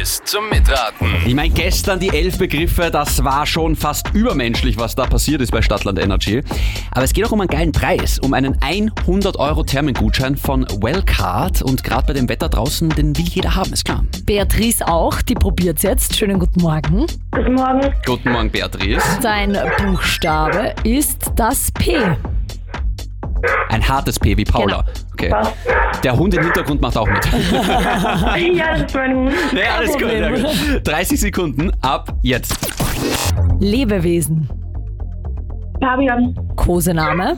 Quiz zum Mitraten. Ich meine, gestern die 11 Begriffe, das war schon fast übermenschlich, was da passiert ist bei Stadtland Energy. Aber es geht auch um einen geilen Preis, um einen 100 € Thermengutschein von Wellcard. Und gerade bei dem Wetter draußen, den will jeder haben, ist klar. Beatrice auch, die probiert's jetzt. Schönen guten Morgen. Guten Morgen. Guten Morgen, Beatrice. Dein Buchstabe ist das P. Ein hartes P wie Paula. Okay. Was? Der Hund im Hintergrund macht auch mit. Ja, das ist mein Hund. Ja, alles gut, sehr gut. 30 Sekunden ab jetzt. Lebewesen. Fabian. Kosename.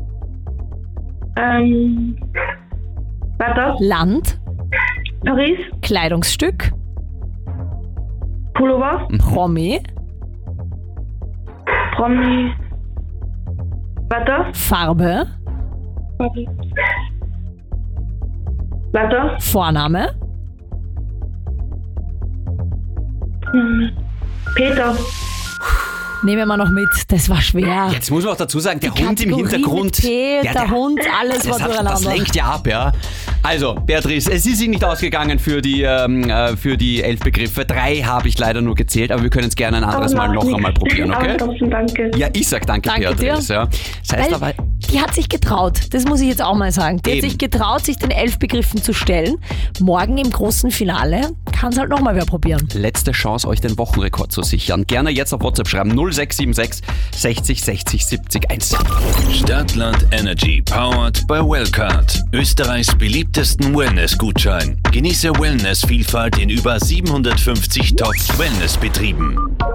Weiter. Land. Paris. Kleidungsstück. Pullover. Promi. Promi. Weiter. Farbe. Weiter. Vorname. Peter. Nehmen wir noch mit, das war schwer. Jetzt muss man auch dazu sagen, der Die Hund im Kategorie Hintergrund. mit P, der Hund, alles war das durcheinander. lenkt ja ab, ja. Also, Beatrice, es ist Ihnen nicht ausgegangen für die 11 Begriffe. 3 habe ich leider nur gezählt, aber wir können es gerne ein anderes Mal noch einmal probieren, okay? Aber trotzdem danke. Ja, ich sag danke Beatrice. dir. Ja. Das heißt aber, Die hat sich getraut, das muss ich jetzt auch mal sagen. Die Eben. hat sich getraut, sich den 11 Begriffen zu stellen. Morgen im großen Finale kann es halt nochmal wer probieren. letzte Chance, euch den Wochenrekord zu sichern. Gerne jetzt auf WhatsApp schreiben 0676 60 60 70 1. Stadtland Energy powered by Wellcard. Österreichs beliebtesten Wellness-Gutschein. Genieße Wellness-Vielfalt in über 750 Top-Wellness-Betrieben.